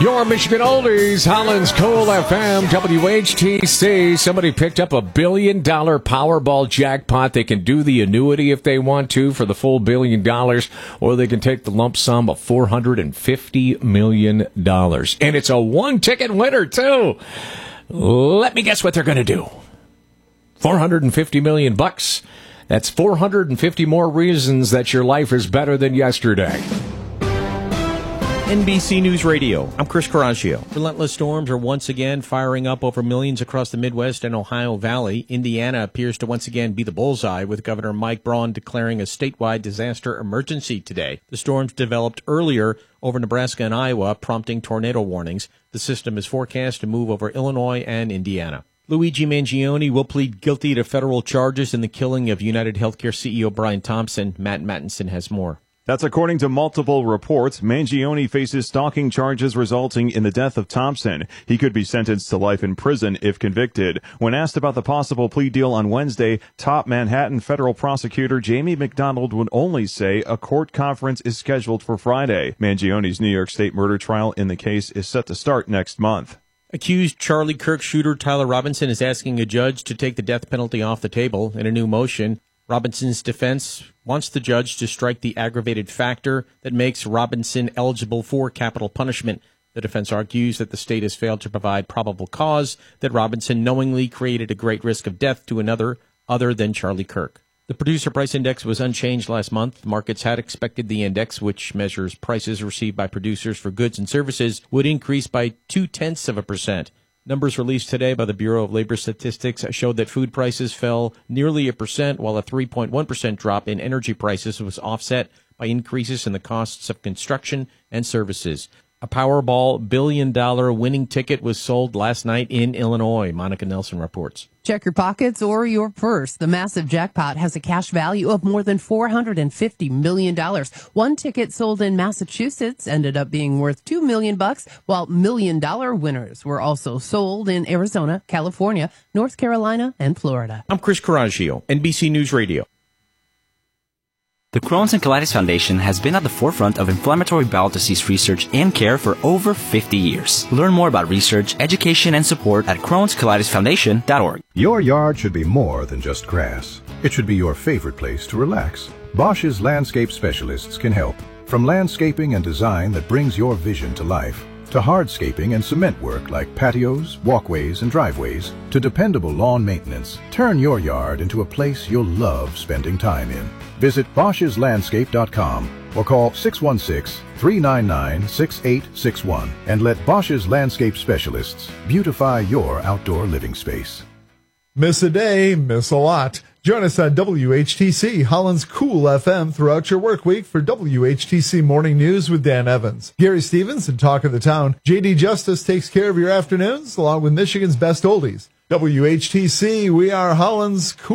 Your Michigan Oldies, Holland's Cool FM, WHTC. Somebody picked up $1 billion Powerball jackpot. They can do the annuity if they want to for the full $1 billion, or they can take the lump sum of $450 million. And it's a one-ticket winner, too. Let me guess what they're going to do. $450 million. That's 450 more reasons that your life is better than yesterday. NBC News Radio, I'm Chris Coraggio. Relentless storms are once again firing up over millions across the Midwest and Ohio Valley. Indiana appears to once again be the bullseye, with Governor Mike Braun declaring a statewide disaster emergency today. The storms developed earlier over Nebraska and Iowa, prompting tornado warnings. The system is forecast to move over Illinois and Indiana. Luigi Mangione will plead guilty to federal charges in the killing of United Healthcare CEO Brian Thompson. Matt Mattinson has more. That's according to multiple reports. Mangione faces stalking charges resulting in the death of Thompson. He could be sentenced to life in prison if convicted. When asked about the possible plea deal on Wednesday, top Manhattan federal prosecutor Jamie McDonald would only say a court conference is scheduled for Friday. Mangione's New York State murder trial in the case is set to start next month. Accused Charlie Kirk shooter Tyler Robinson is asking a judge to take the death penalty off the table in a new motion. Robinson's defense wants the judge to strike the aggravated factor that makes Robinson eligible for capital punishment. The defense argues that the state has failed to provide probable cause that Robinson knowingly created a great risk of death to another other than Charlie Kirk. The producer price index was unchanged last month. Markets had expected the index, which measures prices received by producers for goods and services, would increase by 0.2%. Numbers released today by the Bureau of Labor Statistics showed that food prices fell nearly 1%, while a 3.1% drop in energy prices was offset by increases in the costs of construction and services. A Powerball $1 billion winning ticket was sold last night in Illinois. Monica Nelson reports. Check your pockets or your purse. The massive jackpot has a cash value of more than $450 million. One ticket sold in Massachusetts ended up being worth $2 million, while $1 million winners were also sold in Arizona, California, North Carolina, and Florida. I'm Chris Coraggio, NBC News Radio. The Crohn's and Colitis Foundation has been at the forefront of inflammatory bowel disease research and care for over 50 years. Learn more about research, education, and support at Crohn'sColitisFoundation.org. Your yard should be more than just grass. It should be your favorite place to relax. Bosch's landscape specialists can help. From landscaping and design that brings your vision to life, to hardscaping and cement work like patios, walkways, and driveways, to dependable lawn maintenance, turn your yard into a place you'll love spending time in. Visit Bosch'sLandscape.com or call 616-399-6861 and let Bosch's Landscape Specialists beautify your outdoor living space. Miss a day, miss a lot. Join us on WHTC, Holland's Cool FM, throughout your work week for WHTC Morning News with Dan Evans, Gary Stevens, and Talk of the Town. JD Justice takes care of your afternoons, along with Michigan's best oldies. WHTC, we are Holland's Cool